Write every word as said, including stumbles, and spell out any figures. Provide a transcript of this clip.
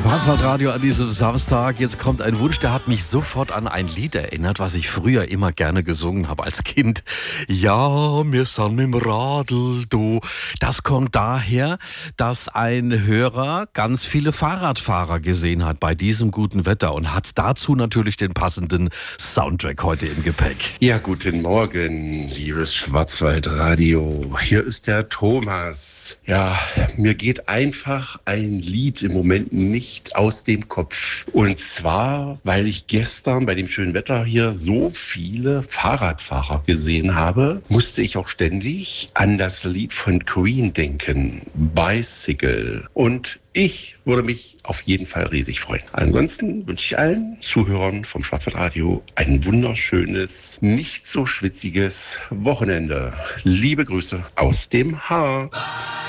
Schwarzwaldradio an diesem Samstag. Jetzt kommt ein Wunsch, der hat mich sofort an ein Lied erinnert, was ich früher immer gerne gesungen habe als Kind. Ja, wir sind mit dem Radl do. Das kommt daher, dass ein Hörer ganz viele Fahrradfahrer gesehen hat bei diesem guten Wetter und hat dazu natürlich den passenden Soundtrack heute im Gepäck. Ja, guten Morgen, liebes Schwarzwaldradio. Hier ist der Thomas. Ja, mir geht einfach ein Lied im Moment nicht aus dem Kopf. Und zwar, weil ich gestern bei dem schönen Wetter hier so viele Fahrradfahrer gesehen habe, musste ich auch ständig an das Lied von Queen denken, Bicycle. Und ich würde mich auf jeden Fall riesig freuen. Ansonsten wünsche ich allen Zuhörern vom Schwarzwaldradio ein wunderschönes, nicht so schwitziges Wochenende. Liebe Grüße aus dem Harz.